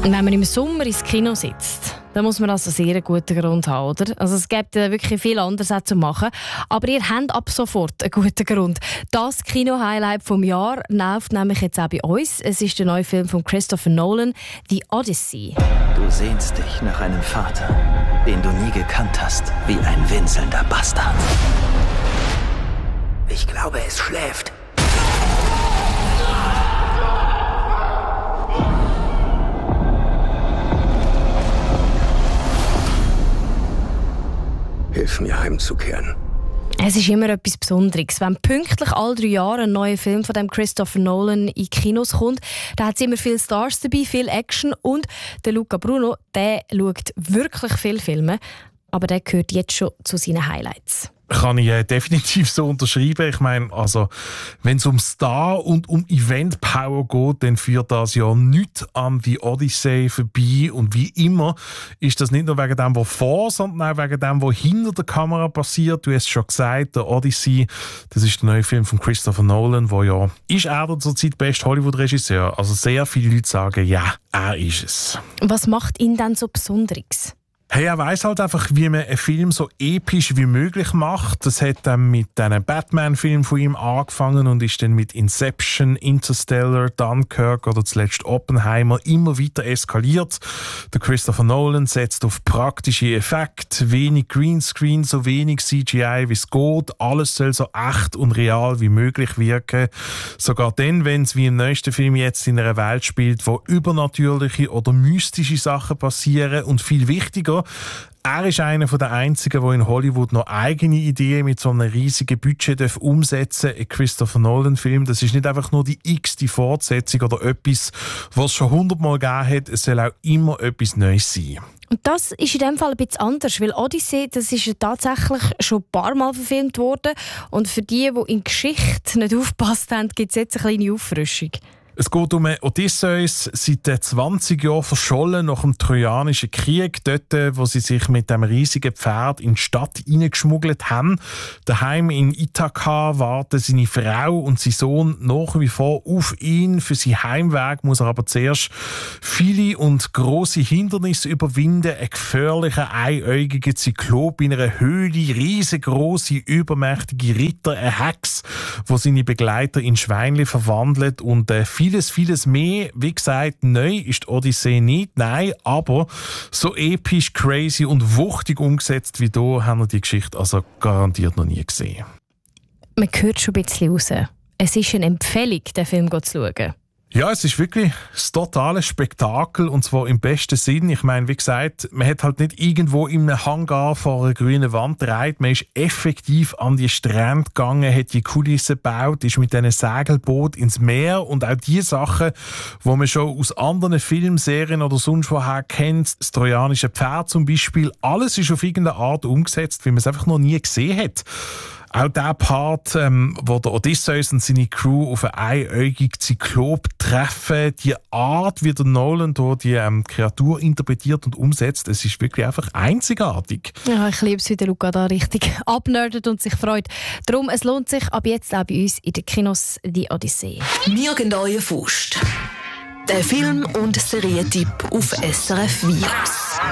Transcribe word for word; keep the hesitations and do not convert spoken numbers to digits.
Wenn man im Sommer ins Kino sitzt, dann muss man also sehr einen guten Grund haben, oder? Also es gibt äh, wirklich viel anderes auch zu machen. Aber ihr habt ab sofort einen guten Grund. Das Kino-Highlight vom Jahr läuft nämlich jetzt auch bei uns. Es ist der neue Film von Christopher Nolan, «The Odyssey». Du sehnst dich nach einem Vater, den du nie gekannt hast, wie ein winselnder Bastard. Ich glaube, es schläft. Hilf mir heimzukehren. Es ist immer etwas Besonderes. Wenn pünktlich alle drei Jahre ein neuer Film von dem Christopher Nolan in die Kinos kommt, da hat es immer viele Stars dabei, viel Action und der Luca Bruno, der schaut wirklich viele Filme, aber der gehört jetzt schon zu seinen Highlights. Kann ich äh, definitiv so unterschreiben. Ich meine, also, wenn es um Star und um Event-Power geht, dann führt das ja nichts an die Odyssey vorbei. Und wie immer ist das nicht nur wegen dem, was vor, sondern auch wegen dem, was hinter der Kamera passiert. Du hast es schon gesagt, der Odyssey, das ist der neue Film von Christopher Nolan, wo ja, ist er der zurzeit beste Hollywood-Regisseur? Also sehr viele Leute sagen, ja, er ist es. Was macht ihn dann so besonders? Hey, er weiss halt einfach, wie man einen Film so episch wie möglich macht. Das hat dann mit einem Batman-Film von ihm angefangen und ist dann mit Inception, Interstellar, Dunkirk oder zuletzt Oppenheimer immer weiter eskaliert. Der Christopher Nolan setzt auf praktische Effekte, wenig Greenscreen, so wenig C G I wie es geht. Alles soll so echt und real wie möglich wirken. Sogar dann, wenn es wie im neuesten Film jetzt in einer Welt spielt, wo übernatürliche oder mystische Sachen passieren und viel wichtiger, er ist einer der einzigen, der in Hollywood noch eigene Ideen mit so einem riesigen Budget umsetzen darf. Ein Christopher Nolan-Film, das ist nicht einfach nur die x-te Fortsetzung oder etwas, was es schon hundertmal gegeben hat. Es soll auch immer etwas Neues sein. Und das ist in dem Fall ein bisschen anders, weil Odyssey, das ist ja tatsächlich schon ein paar Mal verfilmt worden. Und für die, die in Geschichte nicht aufgepasst haben, gibt es jetzt eine kleine Auffrischung. Es geht um Odysseus, seit zwanzig Jahren verschollen nach dem Trojanischen Krieg, dort, wo sie sich mit dem riesigen Pferd in die Stadt hineingeschmuggelt haben. Daheim in Ithaka warten seine Frau und sein Sohn nach wie vor auf ihn. Für sein Heimweg muss er aber zuerst viele und grosse Hindernisse überwinden. Ein gefährlicher, einäugiger Zyklop in einer Höhle, riesengroße, übermächtige Ritter, eine Hex, die seine Begleiter in Schweinchen verwandelt und äh, Vieles, vieles mehr. Wie gesagt, neu ist die Odyssee nicht, nein, aber so episch, crazy und wuchtig umgesetzt wie hier haben wir die Geschichte also garantiert noch nie gesehen. Man hört schon ein bisschen raus. Es ist eine Empfehlung, den Film zu schauen. Ja, es ist wirklich das totale Spektakel und zwar im besten Sinn. Ich meine, wie gesagt, man hat halt nicht irgendwo in einem Hangar vor einer grünen Wand gedreht. Man ist effektiv an die Strände gegangen, hat die Kulissen gebaut, ist mit einem Segelboot ins Meer und auch die Sachen, die man schon aus anderen Filmserien oder sonst woher kennt, das trojanische Pferd zum Beispiel, alles ist auf irgendeine Art umgesetzt, wie man es einfach noch nie gesehen hat. Auch der Part, ähm, wo der Odysseus und seine Crew auf einen einäugigen Zyklop treffen, die Art, wie der Nolan hier die ähm, Kreatur interpretiert und umsetzt, es ist wirklich einfach einzigartig. Ja, ich liebe es, wie der Luca da richtig abnerdet und sich freut. Darum, es lohnt sich ab jetzt auch bei uns in den Kinos «Die Odyssee». «Nirgendwo Faust». Der Film- und Serientipp auf S R F Virus.